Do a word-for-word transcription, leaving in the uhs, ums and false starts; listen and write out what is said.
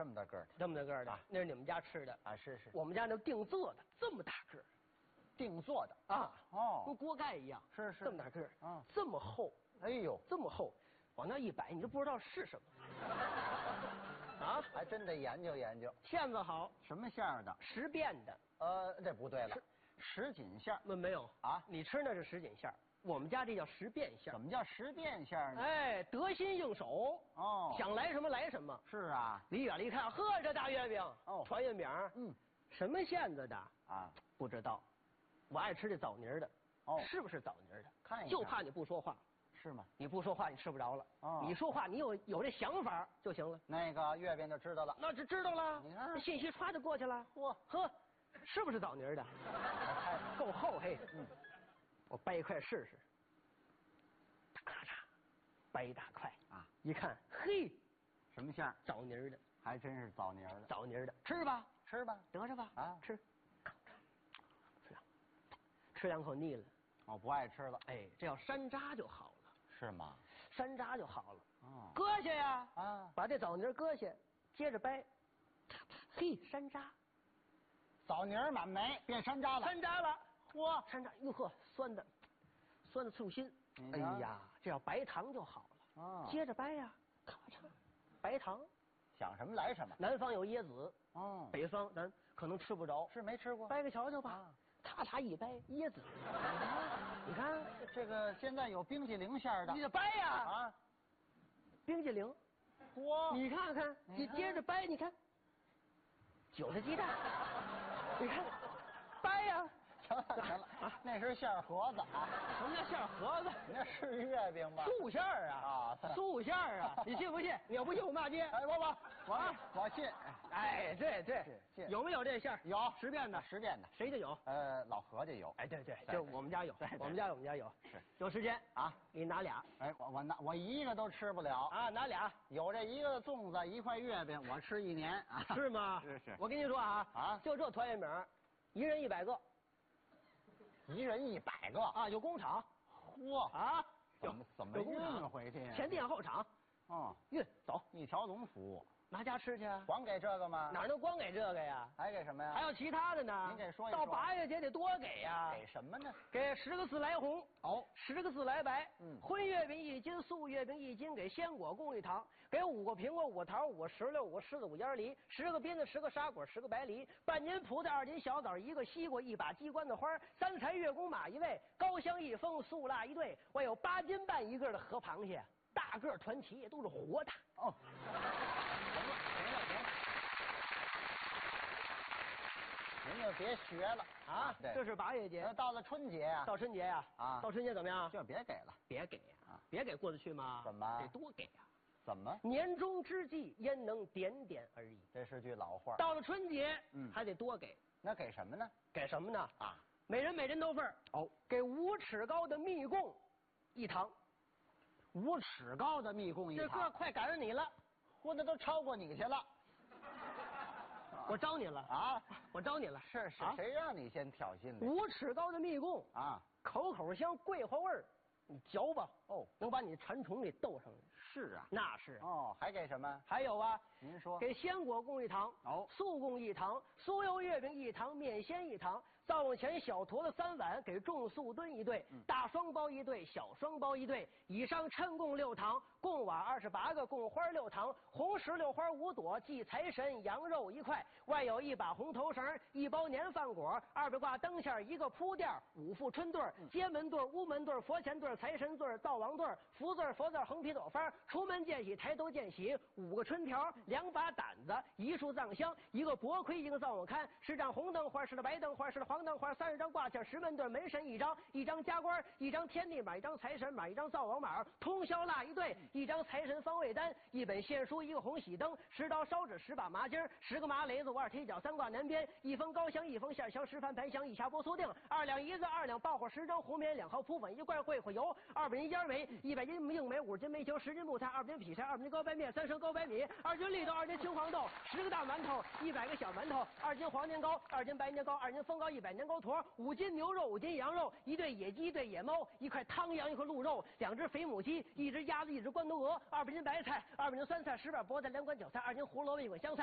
这么大个儿的， 这么大个儿的， 啊那是你们家吃的啊，是是， 我们家那定做的，这么大个儿定做的啊， 哦， 跟锅盖一样， 是是这么大个儿， 嗯这么厚， 哎呦， 这么厚，往那一摆，你都不知道是什么啊， 还真得研究研究。 馅子好， 什么馅儿的？ 十变的， 呃，这不对了，什锦馅儿。 没没有啊你吃那是什锦馅儿，我们家这叫十变馅儿怎。么叫十变馅儿呢？ 哎，得心应手哦， 想来什么来什么。 是啊， 离远了一看，呵，这大月饼哦传月饼， 嗯什么馅子的啊， 不知道，我爱吃这枣泥儿的， 哦是不是枣泥儿的？ 看一看就怕你不说话， 是吗？ 你不说话你吃不着了。 哦你说话你有有这想法就行了。 那个月饼就知道了。 那就知道了， 你看这信息歘就过去了。 嚯呵，是不是枣泥儿的？够厚嘿。 嗯， 我掰一块试试。咔嚓嚓，掰一大块啊， 一看，嘿， 什么馅儿？ 枣泥儿的， 还真是枣泥儿的。 枣泥儿的，吃吧， 吃吧， 得着吧， 啊吃，吃两，吃两口腻了， 我不爱吃了。 哎，这要山楂就好了， 是吗？ 山楂就好了。 哦， 搁下呀， 啊， 把这枣泥儿搁下，接着掰，嘿，山楂， 枣泥儿满没，变山楂了。 山楂了， 嚯， 山楂，哟呵，酸的，酸的刺心。哎你瞧呀，这要白糖就好了。 哦接着掰呀，咔嚓，白糖。 想什么来什么。 南方有椰子， 哦， 北方咱可能吃不着， 是没吃过。 掰个瞧瞧吧啊。 咔嚓一掰，椰子。你看， 这个现在有冰激凌馅儿的。 你得掰呀。 啊， 冰激凌， 嚯， 你看看， 你看你接着掰，你看，韭菜鸡蛋，你看，掰呀。 行了行了，那是馅儿盒子啊。 什么叫馅儿盒子？ 那是月饼吧？ 素馅儿啊！ 啊素馅儿啊！你信不信？你要不信我骂街。 哎，不不，我啊我信。 哎，对对是，信有没有这馅儿？ 有十变的， 十变的， 谁家有？ 呃，老何家有。 哎，对对， 对就我们家有对对， 我们家有，我们家有。 是有时间啊， 给你拿俩哎，我我拿我一个都吃不了。 啊，拿俩。 有这一个粽子，一块月饼，我吃一年啊。 是吗？ 是是。 我跟您说啊， 啊就这团圆饼，一人一百个一人一百个啊，有工厂嚯啊， 怎么怎么有工厂运回去呀前店后厂， 哦， 运走， 一条龙服务， 拿家吃去啊。 光给这个吗？ 哪能光给这个呀？ 还给什么呀？ 还有其他的呢。 您给说一说到八月节得多给呀。 给什么呢？ 给十个自来红， 哦十个自来白， 嗯荤月饼一斤，素月饼一斤，给鲜果供一糖，给五个苹果，五个桃，五个石榴，五个柿子，五烟梨，十个鞭子，十个沙果，十个白梨，半斤葡萄，二斤小枣，一个西瓜，一把鸡冠子花，三才月宫马一位，高香一封，素腊一对，我有八斤半一个的河螃蟹，大个儿团旗都是活的。 哦，行了行了行了，您就别学了啊， 对， 这是八月节那，到了春节呀， 到春节呀， 啊到春节怎么样？ 就别给了。 别给呀啊， 别给过得去吗？ 怎么得多给呀？ 怎么？ 年终之计，焉能点点而已？ 这是句老话。 到了春节， 嗯还得多给， 那给什么呢？ 给什么呢？ 啊， 每人每人都份儿哦， 给五尺高的蜜供一堂， 五尺高的蜜供一这个堂， 快赶上你了， 我那都超过你去了。 我招你了啊！ 我招你了， 是是， 啊谁让你先挑衅的？ 五尺高的蜜供， 啊， 口口香，桂花味儿，你嚼吧， 哦， 能把你馋虫给逗上来， 是啊。 那是。 哦，还给什么？ 还有啊， 您说。 给鲜果供一堂， 哦素供一堂，酥油月饼一堂，面鲜一堂，灶王前小坨子三碗，给重素墩一对， 嗯大双包一对，小双包一对，以上称供六堂，供瓦二十八个，供花六堂，红石榴花五朵，祭财神，羊肉一块，外有一把红头绳，一包年饭果，二百挂灯线，一个铺垫，五副春对儿，街门对儿，屋门对儿，佛前对儿，财神对儿，灶王对儿，福字儿，佛字儿，横批朵花，出门见喜，抬头见喜，五个春条，两把掸子，一束藏香，一个薄盔，一个灶王龛，十张红灯花，十的白灯花，十的黄灯花，三十张挂件，十门对门神一张，一张加官，一张天地马，一张财神马，一张灶王马，通宵蜡一对，一张财神方位单，一本献书，一个红喜灯，十刀烧纸，十把麻筋，十个麻雷子，五二踢脚，三挂南边，一封高香，一封线香，十盘盘香，一匣波酥锭，二两银子，二两爆火，十张红棉，两毫扑粉，一罐桂花油，二百斤烟煤，一百斤硬煤，五十斤煤球，十斤木炭，二百斤劈柴，二百斤高白面，三升高白米，二斤绿豆，二斤青黄豆，十个大馒头，一百个小馒头，二斤黄年糕，二斤白年糕，二斤风糕，一百年糕坨，五斤牛肉，五斤羊肉，一对野鸡，一对野猫，一块汤羊，一块鹿肉，两只肥母鸡，一只鸭子，一只关东鹅，二百斤白菜，二百斤酸菜，十瓣菠菜，两管韭菜，二斤胡萝卜，一管香菜。